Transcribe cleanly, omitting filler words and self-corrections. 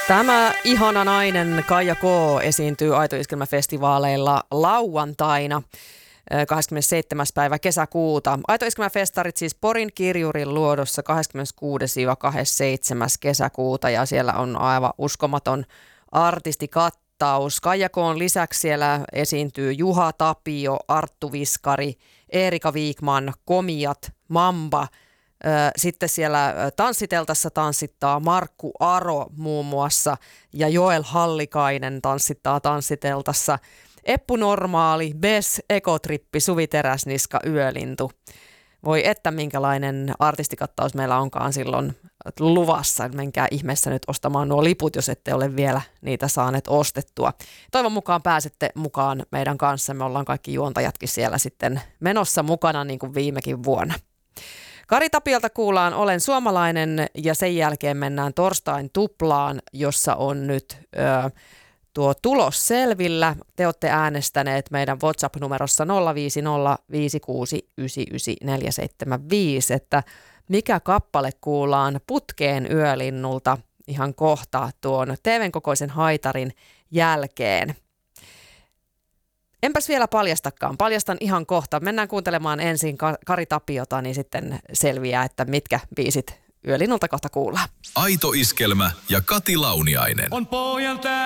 Tämä ihana nainen Kaija K. esiintyy Aito Iskelmä-festivaaleilla lauantaina 27. päivä kesäkuuta. Aito Iskelmä-festarit siis Porin Kirjurin luodossa 26-27. kesäkuuta ja siellä on aivan uskomaton artistikattaus. Kaija K:n lisäksi siellä esiintyy Juha Tapio, Arttu Viskari, Eerika Viikman, Komiat, Mamba. Sitten siellä tanssiteltassa tanssittaa Markku Aro muun muassa ja Joel Hallikainen tanssittaa tanssiteltassa. Eppu Normaali, Bes, Ekotrippi, Suvi Teräsniska, Yölintu. Voi että minkälainen artistikattaus meillä onkaan silloin luvassa. Menkää ihmeessä nyt ostamaan nuo liput, jos ette ole vielä niitä saaneet ostettua. Toivon mukaan pääsette mukaan meidän kanssa. Me ollaan kaikki juontajatkin siellä sitten menossa mukana niin kuin viimekin vuonna. Kari Tapiolta kuullaan Olen suomalainen ja sen jälkeen mennään torstain tuplaan, jossa on nyt tuo tulos selvillä. Te olette äänestäneet meidän WhatsApp-numerossa 05056999475, että mikä kappale kuullaan putkeen Yölinnulta ihan kohta tuon TV:n kokoisen haitarin jälkeen. Enpäs vielä paljastakaan. Paljastan ihan kohta. Mennään kuuntelemaan ensin Kari Tapiota, niin sitten selviää, että mitkä biisit Yölinnulta kohta kuullaan. Aito Iskelmä ja Kati Launiainen. On pojan